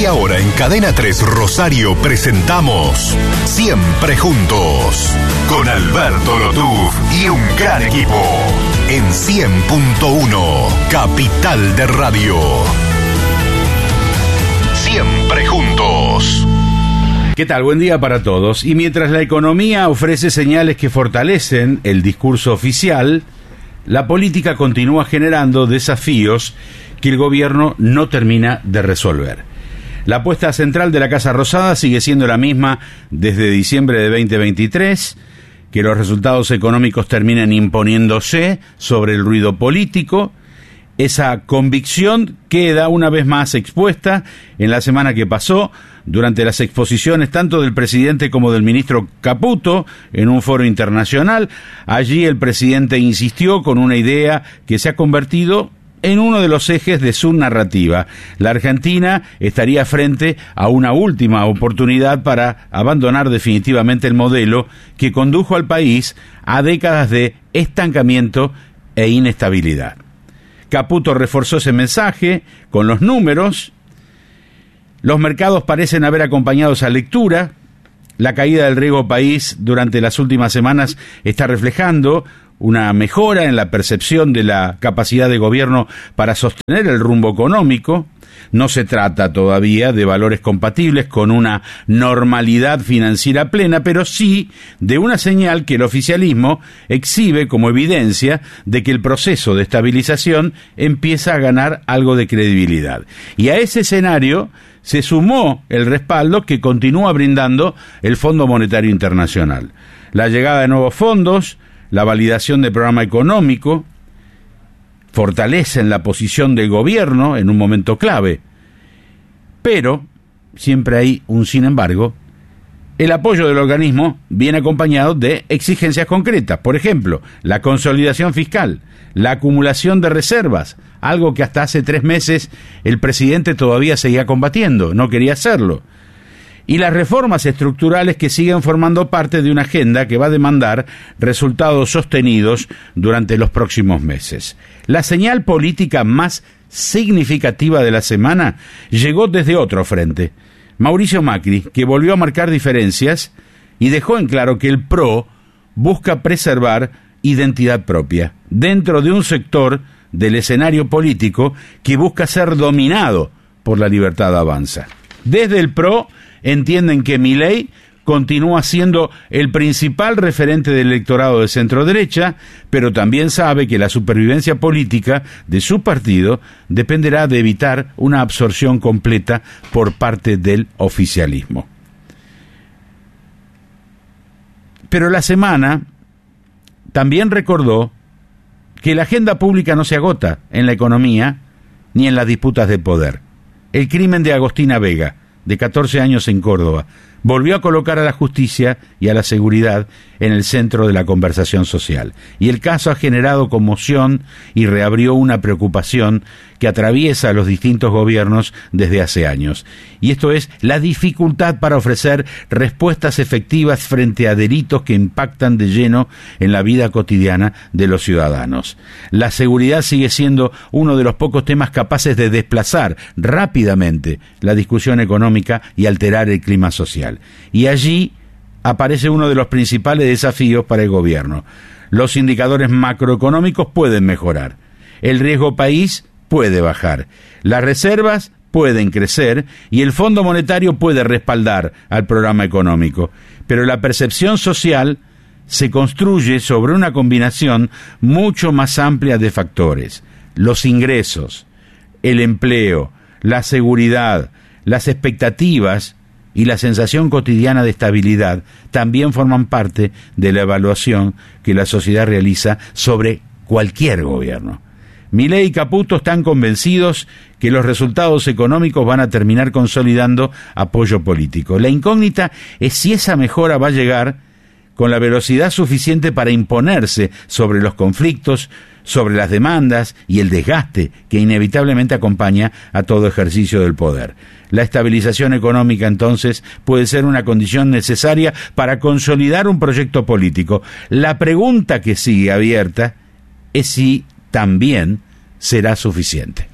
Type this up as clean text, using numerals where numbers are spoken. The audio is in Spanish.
Y ahora en Cadena 3 Rosario presentamos Siempre Juntos, con Alberto Lotuf y un gran equipo, en 100.1, Capital de Radio. Siempre Juntos. ¿Qué tal? Buen día para todos. Y mientras la economía ofrece señales que fortalecen el discurso oficial, la política continúa generando desafíos que el gobierno no termina de resolver. La apuesta central de la Casa Rosada sigue siendo la misma desde diciembre de 2023, que los resultados económicos terminen imponiéndose sobre el ruido político. Esa convicción queda una vez más expuesta en la semana que pasó, durante las exposiciones tanto del presidente como del ministro Caputo en un foro internacional. Allí el presidente insistió con una idea que se ha convertido en uno de los ejes de su narrativa. La Argentina estaría frente a una última oportunidad para abandonar definitivamente el modelo que condujo al país a décadas de estancamiento e inestabilidad. Caputo reforzó ese mensaje con los números. Los mercados parecen haber acompañado esa lectura. La caída del riesgo país durante las últimas semanas está reflejando una mejora en la percepción de la capacidad de gobierno para sostener el rumbo económico. No se trata todavía de valores compatibles con una normalidad financiera plena, pero sí de una señal que el oficialismo exhibe como evidencia de que el proceso de estabilización empieza a ganar algo de credibilidad. Y a ese escenario se sumó el respaldo que continúa brindando el Fondo Monetario Internacional. La llegada de nuevos fondos, la validación del programa económico, fortalecen la posición del gobierno en un momento clave. Pero, siempre hay un sin embargo, el apoyo del organismo viene acompañado de exigencias concretas. Por ejemplo, la consolidación fiscal, la acumulación de reservas, algo que hasta hace 3 meses el presidente todavía seguía combatiendo, no quería hacerlo. Y las reformas estructurales que siguen formando parte de una agenda que va a demandar resultados sostenidos durante los próximos meses. La señal política más significativa de la semana llegó desde otro frente. Mauricio Macri, que volvió a marcar diferencias y dejó en claro que el PRO busca preservar identidad propia dentro de un sector del escenario político que busca ser dominado por la Libertad Avanza. Desde el PRO entienden que Milei continúa siendo el principal referente del electorado de centro-derecha, pero también sabe que la supervivencia política de su partido dependerá de evitar una absorción completa por parte del oficialismo. Pero la semana también recordó que la agenda pública no se agota en la economía ni en las disputas de poder. El crimen de Agostina Vega, de 14 años en Córdoba, volvió a colocar a la justicia y a la seguridad en el centro de la conversación social. Y el caso ha generado conmoción y reabrió una preocupación que atraviesa a los distintos gobiernos desde hace años. Y esto es la dificultad para ofrecer respuestas efectivas frente a delitos que impactan de lleno en la vida cotidiana de los ciudadanos. La seguridad sigue siendo uno de los pocos temas capaces de desplazar rápidamente la discusión económica y alterar el clima social. Y allí aparece uno de los principales desafíos para el gobierno. Los indicadores macroeconómicos pueden mejorar, el riesgo país puede bajar, las reservas pueden crecer y el Fondo Monetario puede respaldar al programa económico, pero la percepción social se construye sobre una combinación mucho más amplia de factores: los ingresos, el empleo, la seguridad, las expectativas y la sensación cotidiana de estabilidad también forman parte de la evaluación que la sociedad realiza sobre cualquier gobierno. Milei y Caputo están convencidos que los resultados económicos van a terminar consolidando apoyo político. La incógnita es si esa mejora va a llegar con la velocidad suficiente para imponerse sobre los conflictos, sobre las demandas y el desgaste que inevitablemente acompaña a todo ejercicio del poder. La estabilización económica, entonces, puede ser una condición necesaria para consolidar un proyecto político. La pregunta que sigue abierta es si también será suficiente.